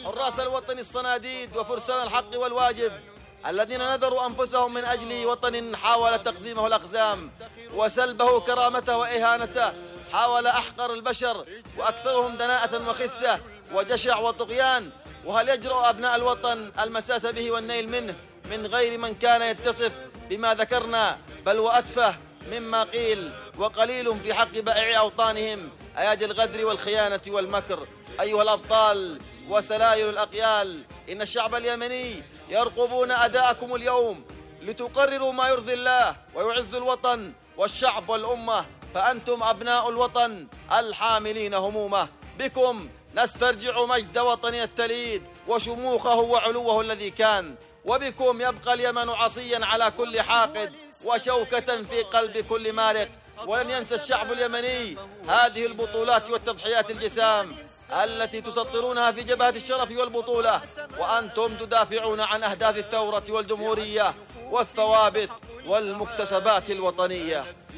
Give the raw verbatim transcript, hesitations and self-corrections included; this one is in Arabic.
حراس الوطن الصناديد وفرسان الحق والواجب الذين نذروا أنفسهم من أجل وطن حاول تقزيمه الأقزام وسلبه كرامته وإهانته، حاول أحقر البشر وأكثرهم دناءة وخسة وجشع وطغيان. وهل يجرؤ أبناء الوطن المساس به والنيل منه من غير من كان يتصف بما ذكرنا، بل وأتفه مما قيل، وقليل في حق بائع أوطانهم أيادي الغدر والخيانة والمكر. أيها الأبطال وسلايل الأقيال، إن الشعب اليمني يرقبون أداءكم اليوم لتقرروا ما يرضي الله ويعز الوطن والشعب والأمة، فأنتم أبناء الوطن الحاملين همومه. بكم نسترجع مجد وطننا التليد وشموخه وعلوه الذي كان، وبكم يبقى اليمن عصيا على كل حاقد وشوكة في قلب كل مارق. ولن ينسى الشعب اليمني هذه البطولات والتضحيات الجسام التي تسطرونها في جبهة الشرف والبطولة، وأنتم تدافعون عن أهداف الثورة والجمهورية والثوابت والمكتسبات الوطنية.